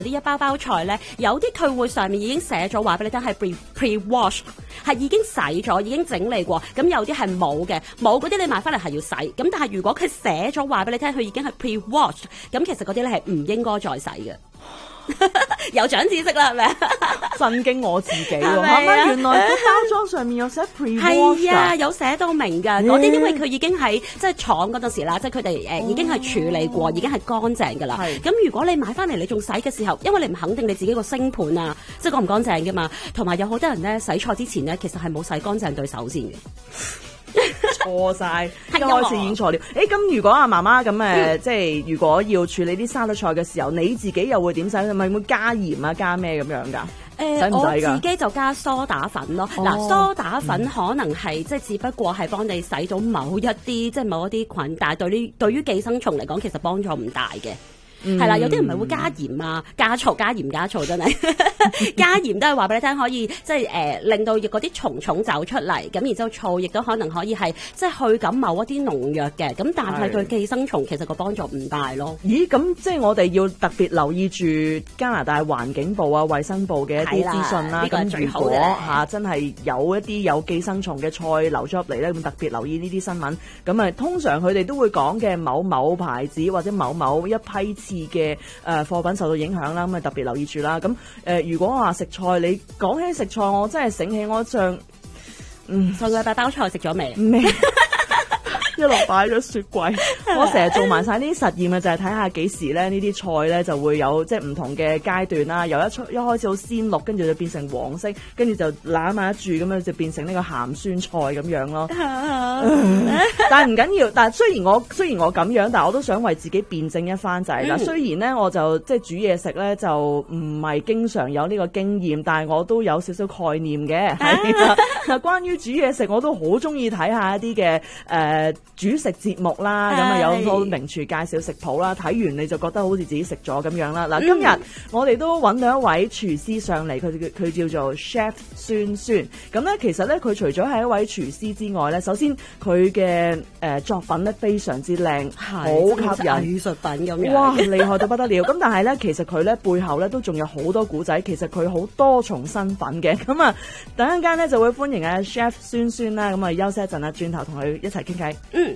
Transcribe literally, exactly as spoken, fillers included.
呢一包包菜咧，有啲佢會上面已經寫咗話俾你聽係 pre pre wash， 係已經洗咗，已經整理過。咁有啲係冇嘅，冇嗰啲你買翻嚟係要洗。咁但係如果佢寫咗話俾你聽，佢已經係 pre wash， 咁其實嗰啲咧係唔應該再洗嘅。有長知識啦，係咪？ 震驚我自己喎！ 係咪嚇啊原來個包裝上面有寫 pre-wash 係啊，有寫到明㗎。嗰啲咦因為佢已經喺即係廠嗰陣時啦，即係佢哋誒已經係處理過，已經係乾淨㗎啦。 係咁如果你買翻嚟你仲洗嘅時候，因為你唔肯定你自己個星盤啊，即係乾唔乾淨㗎嘛。同埋有好多人咧洗菜之前咧，其實係冇洗乾淨對手先嘅。 錯晒，一係啊開始已經錯了。誒咁如果阿媽媽咁誒，即係如果要處理啲沙律菜嘅時候，你自己又會點洗？係咪會加鹽啊？加咩咁樣㗎？ 誒、 使唔使我㗎自己就加梳打粉咯。嗱、 哦梳打粉可能係、即係只不過係幫你洗到某一啲即係某一啲菌，但係對於對於寄生蟲嚟講，其實幫助唔大嘅。係啦、有啲人咪會加鹽啊、加醋、加鹽、加醋，真係加鹽都係話俾你聽，可以即係誒、呃、令到嗰啲蟲蟲走出嚟，咁然之後醋亦都可能可以係即係去緊某一啲農藥嘅，咁但係對寄生蟲其實個幫助唔大咯。 咦，咁即係我哋要特別留意住加拿大環境部啊、衛生部嘅一啲係啦資訊啦。 呢個係咁如果最好嘅嚇、真係有一啲有寄生蟲嘅菜流咗入嚟咧，咁特別留意呢啲新聞。咁啊，通常佢哋都會講嘅某某牌子或者某某一批次嘅誒貨品受到影響啦，咁啊特別留意住啦。咁誒、呃，如果話食菜，你講起食菜，我真係醒起我上嗯上個禮拜包菜食咗未？ 未一路擺咗雪櫃，我成日做埋晒呢啲實驗嘅，就係睇下幾時咧呢啲菜咧就會有即係唔同嘅階段啦。由一出一開始好鮮綠，跟住就變成黃色，跟住就攬埋一住咁樣就變成呢個鹹酸菜咁樣咯。但係唔緊要，但係雖然我雖然我咁樣，但係我都想為自己辯證一番就係、是、嗱， 嗯雖然咧我就即係煮嘢食咧就唔係經常有呢個經驗，但係我都有少少概念嘅。係啦，嗱，關於煮嘢食我都好中意睇下一啲嘅誒。呃煮食節目啦，咁啊有好多名廚介紹食譜啦，睇完你就覺得好似自己食咗咁樣啦。嗱、 嗯， 今日我哋都揾到一位廚師上嚟，佢佢叫做 Chef 孫孫。咁咧其實咧佢除咗係一位廚師之外咧，首先佢嘅誒作品咧非常之靚，好吸引， 藝術品咁樣。 哇，厲害到不得了！咁但係咧，其實佢咧背後咧都仲有好多古仔，其實佢好多重身份嘅。咁啊，等陣間咧就會歡迎阿 Chef 孫孫啦。咁啊，休息一陣啦，轉頭同佢一齊傾偈。 嗯。